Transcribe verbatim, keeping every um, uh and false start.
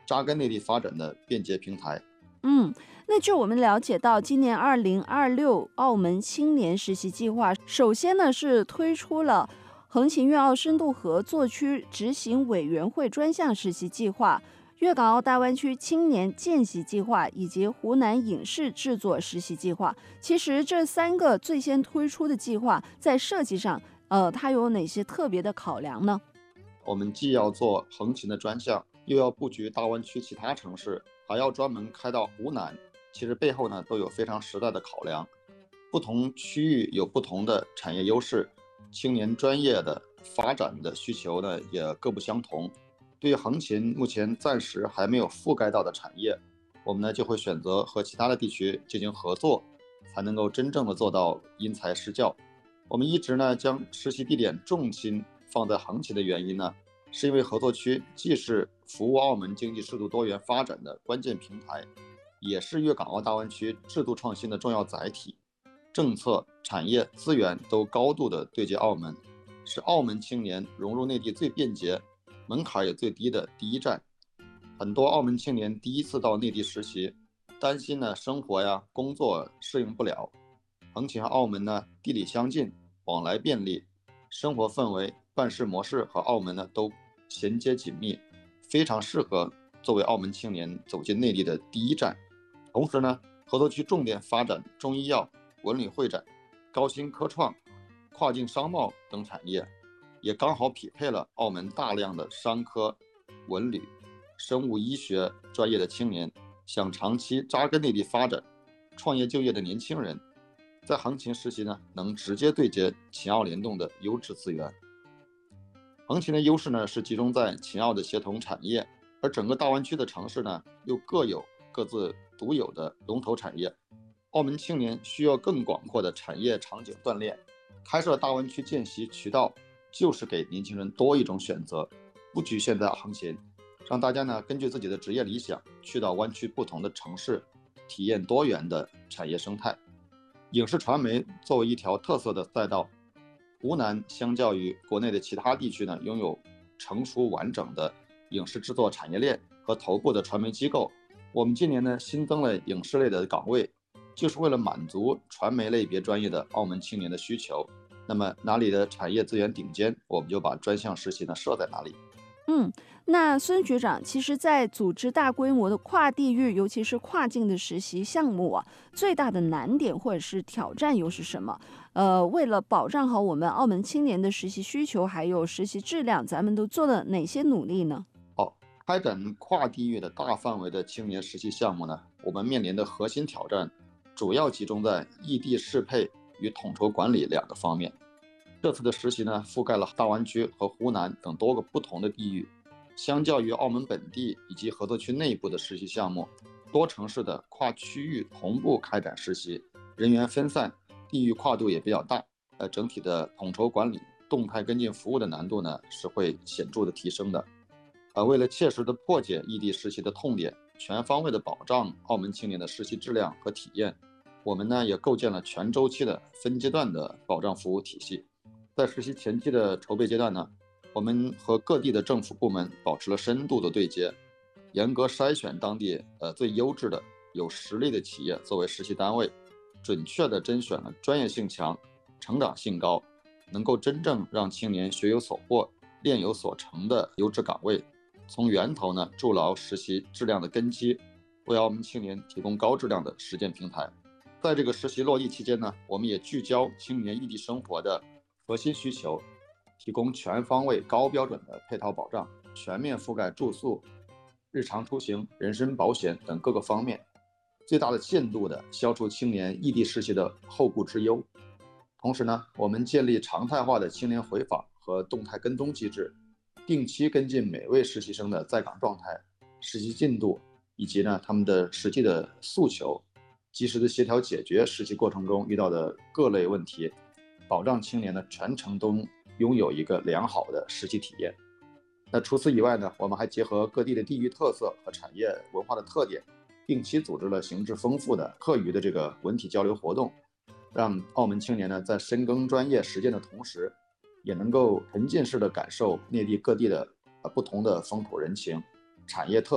扎根内地发展的便捷平台。 嗯，那就我们了解到，今年二零二六澳门青年实习计划，首先呢是推出了横琴粤澳深度合作区执行委员会专项实习计划、粤港澳大湾区青年见习计划以及湖南影视制作实习计划。其实这三个最先推出的计划，在设计上，呃，它有哪些特别的考量呢？ 我们既要做横琴的专项，又要布局大湾区其他城市，还要专门开到湖南，其实背后呢都有非常实在的考量。不同区域有不同的产业优势，青年专业的发展的需求呢也各不相同。对于横琴目前暂时还没有覆盖到的产业，我们呢就会选择和其他的地区进行合作，才能够真正的做到因材施教。我们一直呢将实习地点重心放在横琴的原因呢，是因为合作区既是服务澳门经济适度多元发展的关键平台，也是粤港澳大湾区制度创新的重要载体，政策、产业、资源都高度的对接澳门，是澳门青年融入内地最便捷、门槛也最低的第一站。很多澳门青年第一次到内地实习，担心呢生活呀、工作适应不了。横琴和澳门呢地理相近，往来便利，生活氛围、办事模式和澳门呢都衔接紧密，非常适合作为澳门青年走进内地的第一站。同时呢，合作区重点发展中医药、文旅会展、高新科创、跨境商贸等产业，也刚好匹配了澳门大量的商科、文旅、生物医学专业的青年，想长期扎根内地发展、创业就业的年轻人，在横琴实习呢，能直接对接秦澳联动的优质资源。横琴的优势呢是集中在秦澳的协同产业，而整个大湾区的城市呢又各有各自独有的龙头产业。澳门青年需要更广阔的产业场景锻炼，开设大湾区见习渠道就是给年轻人多一种选择，不局限在横琴，让大家呢根据自己的职业理想去到湾区不同的城市，体验多元的产业生态。影视传媒作为一条特色的赛道，湖南相较于国内的其他地区呢，拥有成熟完整的影视制作产业链和头部的传媒机构。我们今年呢新增了影视类的岗位，就是为了满足传媒类别专业的澳门青年的需求。那么哪里的产业资源顶尖，我们就把专项实习呢设在哪里。 嗯，那孙局长，其实在组织大规模的跨地域，尤其是跨境的实习项目啊，最大的难点或者是挑战又是什么？呃，为了保障好我们澳门青年的实习需求，还有实习质量，咱们都做了哪些努力呢？ 好，开展跨地域的大范围的青年实习项目呢，我们面临的核心挑战主要集中在异地适配与统筹管理两个方面。这次的实习呢，覆盖了大湾区和湖南等多个不同的地域。相较于澳门本地以及合作区内部的实习项目，多城市的跨区域同步开展实习，人员分散，地域跨度也比较大。呃，整体的统筹管理、动态跟进服务的难度呢，是会显著的提升的。呃，为了切实的破解异地实习的痛点，全方位的保障澳门青年的实习质量和体验，我们呢也构建了全周期的分阶段的保障服务体系。在实习前期的筹备阶段呢，我们和各地的政府部门保持了深度的对接，严格筛选当地呃最优质的、有实力的企业作为实习单位，准确地甄选了专业性强、成长性高，能够真正让青年学有所获、练有所成的优质岗位，从源头呢筑牢实习质量的根基，为澳门青年提供高质量的实践平台。在这个实习落地期间呢，我们也聚焦青年异地生活的核心需求，提供全方位高标准的配套保障，全面覆盖住宿、日常出行、人身保险等各个方面，最大的限度的消除青年异地实习的后顾之忧。同时呢，我们建立常态化的青年回访和动态跟踪机制，定期跟进每位实习生的在岗状态、实习进度以及呢他们的实际的诉求，及时的协调解决实习过程中遇到的各类问题，保障青年的全程都拥有一个良好的实习体验。那除此以外呢，我们还结合各地的地域特色和产业文化的特点，定期组织了形式丰富的课余的这个文体交流活动，让澳门青年呢在深耕专业实践的同时，也能够沉浸式的感受内地各地的不同的风土人情、产业特